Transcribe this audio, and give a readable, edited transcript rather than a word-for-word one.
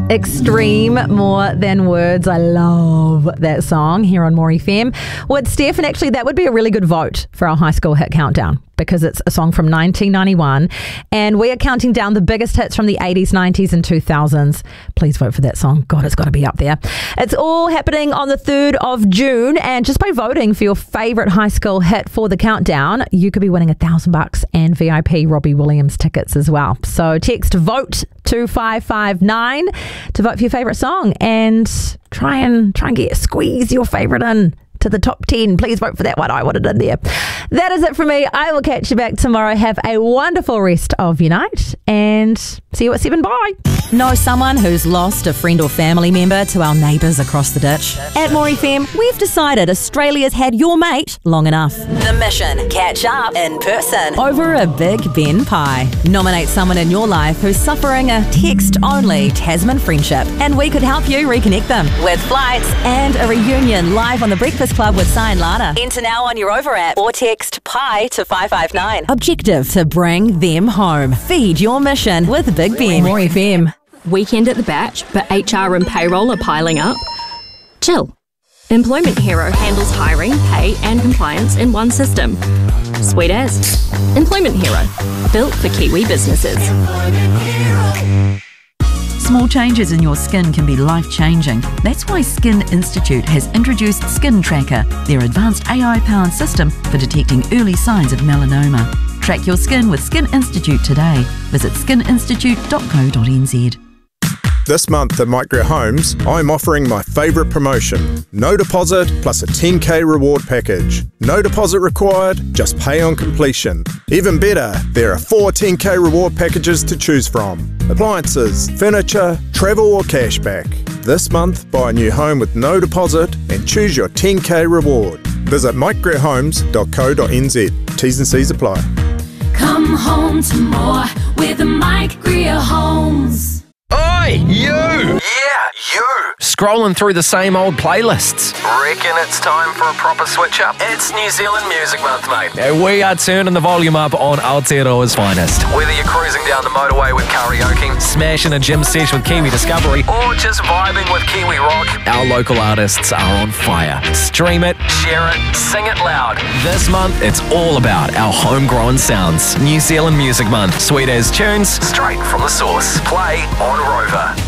Extreme More Than Words. I love that song here on More FM with Steph. And actually, that would be a really good vote for our high school hit countdown because it's a song from 1991. And we are counting down the biggest hits from the 80s, 90s and 2000s. Please vote for that song. God, it's got to be up there. It's all happening on the 3rd of June. And just by voting for your favourite high school hit for the countdown, you could be winning $1,000 and VIP Robbie Williams tickets as well. So text VOTE to 559 to vote for your favourite song and try and squeeze your favourite in to the top 10. Please vote for that one. I want it in there. That is it for me. I will catch you back tomorrow. Have a wonderful rest of your night and see you at 7. Bye. Know someone who's lost a friend or family member to our neighbours across the ditch? At More FM, we've decided Australia's had your mate long enough. The mission: catch up in person over a Big Ben pie. Nominate someone in your life who's suffering a text-only Tasman friendship, and we could help you reconnect them with flights and a reunion live on the Breakfast Club with Sai and Lana. Enter now on your Over app or text pie to 559. Objective: to bring them home. Feed your mission with Big Ben. More FM. Weekend at the batch, but HR and payroll are piling up? Chill. Employment Hero handles hiring, pay and compliance in one system. Sweet as. Employment Hero. Built for Kiwi businesses. Small changes in your skin can be life-changing. That's why Skin Institute has introduced Skin Tracker, their advanced AI-powered system for detecting early signs of melanoma. Track your skin with Skin Institute today. Visit skininstitute.co.nz. This month at Micro Homes, I'm offering my favourite promotion. No deposit plus a 10k reward package. No deposit required, just pay on completion. Even better, there are 4 10k reward packages to choose from. Appliances, furniture, travel or cashback. This month, buy a new home with no deposit and choose your 10k reward. Visit microhomes.co.nz. T's and C's apply. Come home to more with Mike Greer Homes. Oi, you! Yeah, you! Scrolling through the same old playlists. Reckon it's time for a proper switch up? It's New Zealand Music Month, mate. We are turning the volume up on Aotearoa's finest. Whether you're cruising down the motorway with karaoke, smashing a gym sesh with Kiwi Discovery, or just vibing with Kiwi rock, our local artists are on fire. Stream it, share it, sing it loud. This month, it's all about our homegrown sounds. New Zealand Music Month. Sweet as tunes, straight from the source. Play on Rover.